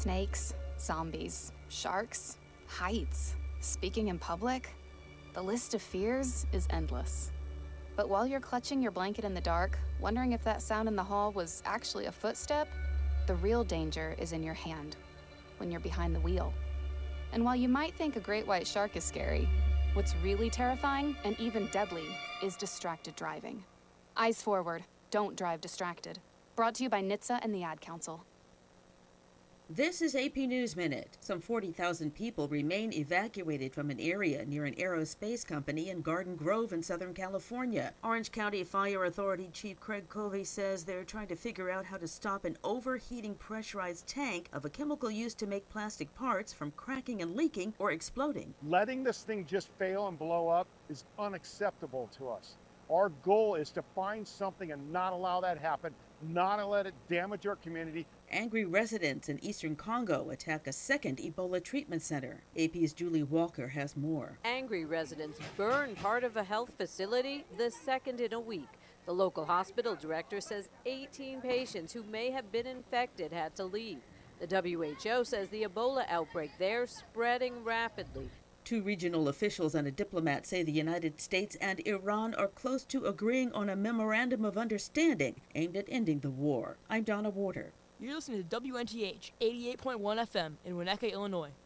Snakes, zombies, sharks, heights, speaking in public. The list of fears is endless. But while you're clutching your blanket in the dark, wondering if that sound in the hall was actually a footstep, the real danger is in your hand, when you're behind the wheel. And while you might think a great white shark is scary, what's really terrifying and even deadly is distracted driving. Eyes forward, don't drive distracted. Brought to you by NHTSA and the Ad Council. This is AP News Minute. Some 40,000 people remain evacuated from an area near an aerospace company in Garden Grove in Southern California. Orange County Fire Authority Chief Craig Covey says they're trying to figure out how to stop an overheating pressurized tank of a chemical used to make plastic parts from cracking and leaking or exploding. Letting this thing just fail and blow up is unacceptable to us. Our goal is to find something and not allow that happen, not to let it damage our community. Angry residents in eastern Congo attack a second Ebola treatment center. AP's Julie Walker has more. Angry residents burn part of a health facility, the second in a week. The local hospital director says 18 patients who may have been infected had to leave. The WHO says the Ebola outbreak there spreading rapidly. Two regional officials and a diplomat say the United States and Iran are close to agreeing on a memorandum of understanding aimed at ending the war. I'm Donna Warder. You're listening to WNTH 88.1 FM in Winnetka, Illinois.